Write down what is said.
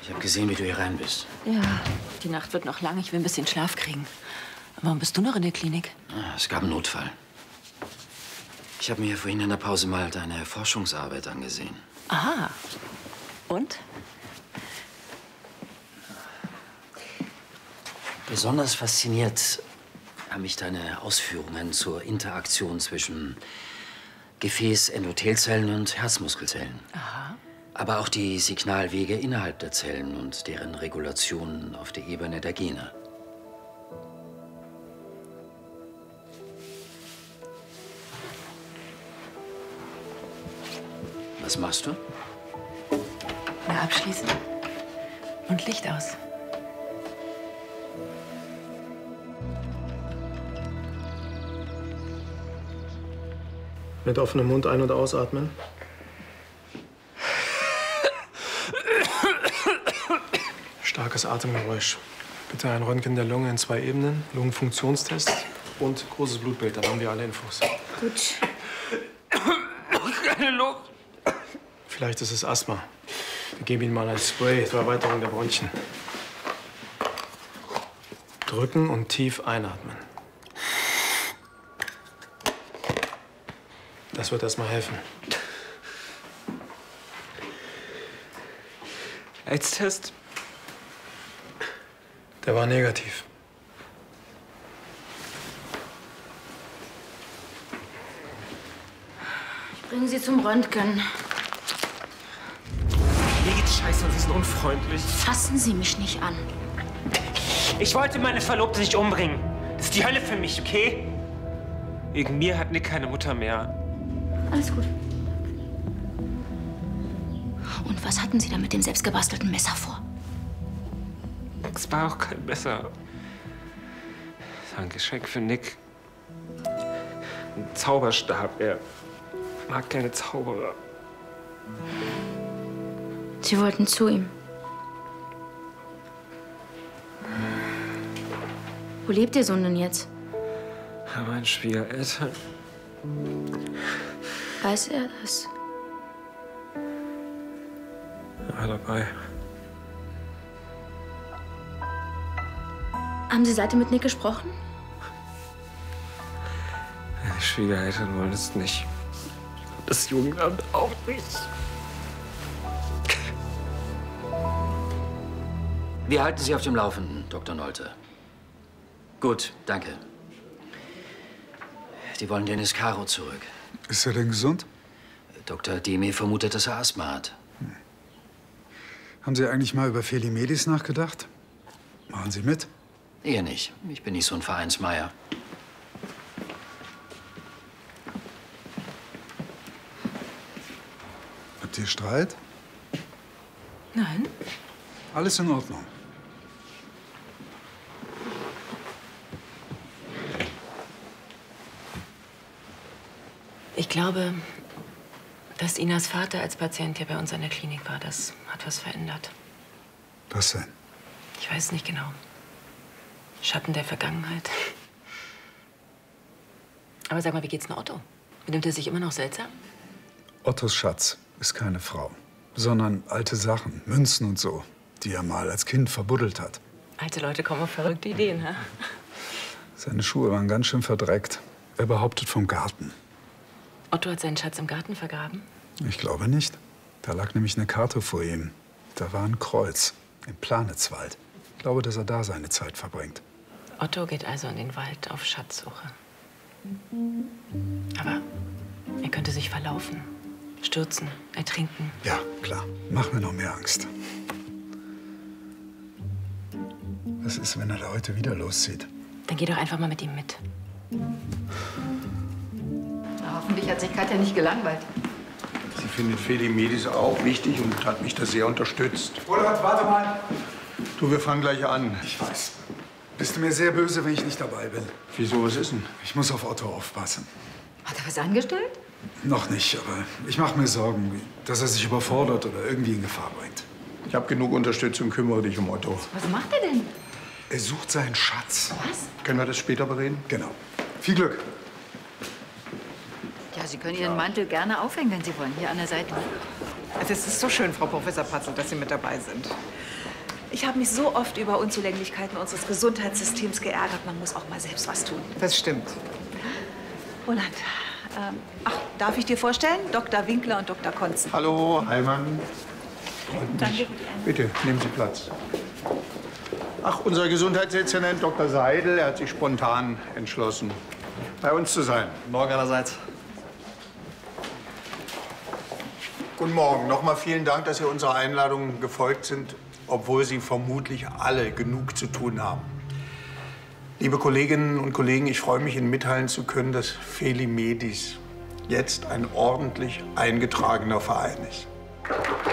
Ich habe gesehen, wie du hier rein bist. Ja, die Nacht wird noch lang. Ich will ein bisschen Schlaf kriegen. Warum bist du noch in der Klinik? Es gab einen Notfall. Ich habe mir vorhin in der Pause mal deine Forschungsarbeit angesehen. Aha. Und? Besonders fasziniert haben mich deine Ausführungen zur Interaktion zwischen Gefäßendothelzellen und Herzmuskelzellen. Aha. Aber auch die Signalwege innerhalb der Zellen und deren Regulation auf der Ebene der Gene. Was machst du? Na, abschließen. Und Licht aus. Mit offenem Mund ein- und ausatmen. Starkes Atemgeräusch. Bitte ein Röntgen der Lunge in 2 Ebenen, Lungenfunktionstest und großes Blutbild. Dann haben wir alle Infos. Gut. Keine Luft. Vielleicht ist es Asthma. Wir geben Ihnen mal ein Spray zur Erweiterung der Bronchien. Drücken und tief einatmen. Das wird erst mal helfen. AIDS-Test? Der war negativ. Ich bringe Sie zum Röntgen. Mir geht's scheiße und Sie sind unfreundlich. Fassen Sie mich nicht an. Ich wollte meine Verlobte nicht umbringen. Das ist die Hölle für mich, okay? Wegen mir hat Nick keine Mutter mehr. Alles gut. Und was hatten Sie da mit dem selbstgebastelten Messer vor? Es war auch kein Messer. Es war ein Geschenk für Nick. Ein Zauberstab. Er mag keine Zauberer. Sie wollten zu ihm. Wo lebt Ihr Sohn denn jetzt? Bei meinen Schwiegereltern. Weiß er das? Er war dabei. Haben Sie seitdem mit Nick gesprochen? Die Schwiegereltern wollen es nicht. Das Jugendamt auch nicht. Wir halten Sie auf dem Laufenden, Dr. Nolte. Gut, danke. Die wollen Dennis Caro zurück. Ist er denn gesund? Dr. Demi vermutet, dass er Asthma hat. Haben Sie eigentlich mal über Felimedis nachgedacht? Machen Sie mit? Eher nicht. Ich bin nicht so ein Vereinsmeier. Habt ihr Streit? Nein. Alles in Ordnung. Ich glaube, dass Inas Vater als Patient hier bei uns an der Klinik war. Das hat was verändert. Was denn? Ich weiß nicht genau. Schatten der Vergangenheit. Aber sag mal, wie geht's denn Otto? Benimmt er sich immer noch seltsam? Ottos Schatz ist keine Frau, sondern alte Sachen, Münzen und so, die er mal als Kind verbuddelt hat. Alte Leute kommen auf verrückte Ideen, hä? Seine Schuhe waren ganz schön verdreckt. Er behauptet vom Garten. Otto hat seinen Schatz im Garten vergraben? Ich glaube nicht. Da lag nämlich eine Karte vor ihm. Da war ein Kreuz im Planitzwald. Ich glaube, dass er da seine Zeit verbringt. Otto geht also in den Wald auf Schatzsuche. Aber er könnte sich verlaufen, stürzen, ertrinken. Ja, klar. Mach mir noch mehr Angst. Was ist, wenn er da heute wieder loszieht? Dann geh doch einfach mal mit ihm mit. Na, hoffentlich hat sich Katja nicht gelangweilt. Sie findet Felimedis auch wichtig und hat mich da sehr unterstützt. Roland, warte mal. Du, wir fangen gleich an. Ich weiß. Bist du mir sehr böse, wenn ich nicht dabei bin? Wieso, was ist denn? Ich muss auf Otto aufpassen. Hat er was angestellt? Noch nicht, aber ich mache mir Sorgen, dass er sich überfordert oder irgendwie in Gefahr bringt. Ich habe genug Unterstützung, kümmere dich um Otto. Was macht er denn? Er sucht seinen Schatz. Was? Können wir das später bereden? Genau. Viel Glück. Ja, Sie können Ihren Mantel gerne aufhängen, wenn Sie wollen. Hier an der Seite. Also es ist so schön, Frau Professor Patzel, dass Sie mit dabei sind. Ich habe mich so oft über Unzulänglichkeiten unseres Gesundheitssystems geärgert. Man muss auch mal selbst was tun. Das stimmt. Roland, darf ich dir vorstellen? Dr. Winkler und Dr. Konzen. Hallo, Heimann. Danke für die Einladung. Bitte, nehmen Sie Platz. Ach, unser Gesundheitsdezernent Dr. Seidel, er hat sich spontan entschlossen, bei uns zu sein. Morgen allerseits. Guten Morgen. Nochmal vielen Dank, dass Sie unserer Einladung gefolgt sind, obwohl Sie vermutlich alle genug zu tun haben. Liebe Kolleginnen und Kollegen, ich freue mich, Ihnen mitteilen zu können, dass Feli Medis jetzt ein ordentlich eingetragener Verein ist.